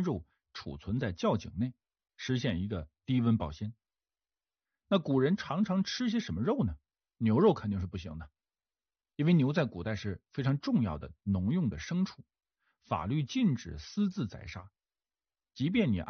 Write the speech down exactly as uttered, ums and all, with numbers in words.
干肉储存在窖井内，实现一个低温保鲜。那古人常常吃些什么肉呢？牛肉肯定是不行的，因为牛在古代是非常重要的农用的牲畜，法律禁止私自宰杀。即便你